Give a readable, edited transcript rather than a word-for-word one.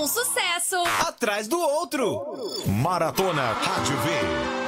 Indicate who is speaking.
Speaker 1: Um sucesso
Speaker 2: atrás do outro. Maratona Rádio V.